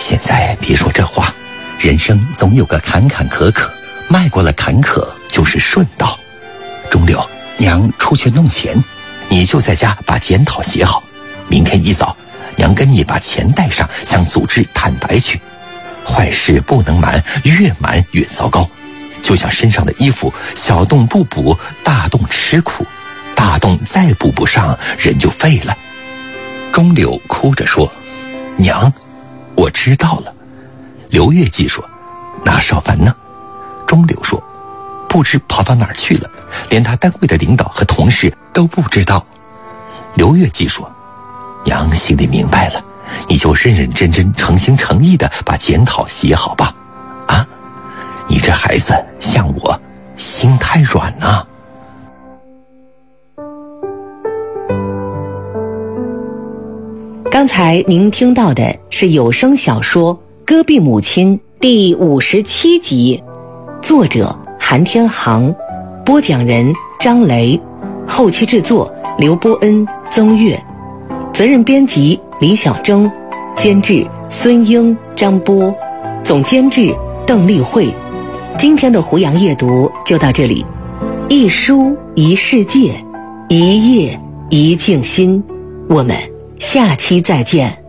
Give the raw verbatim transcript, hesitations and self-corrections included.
现在别说这话，人生总有个坎坎坷坷，迈过了坎坷就是顺道。钟柳，娘出去弄钱，你就在家把检讨写好，明天一早娘跟你把钱带上，向组织坦白去。坏事不能瞒，越瞒越糟糕。就像身上的衣服，小洞不补，大洞吃苦，大洞再补不上，人就废了。钟柳哭着说：娘，我知道了。刘月季说：那少凡呢？钟柳说：不知跑到哪儿去了，连他单位的领导和同事都不知道。刘月季说：娘心里明白了，你就认认真真诚心诚意的把检讨写好吧。啊，你这孩子像我，心太软啊。 刚才您听到的是有声小说《戈壁母亲》第五十七集，作者韩天航，播讲人张雷，后期制作刘波恩、曾月，责任编辑李小征，监制孙英、张波，总监制邓丽慧。今天的胡杨夜读就到这里，一书一世界，一夜一静心，我们下期再见。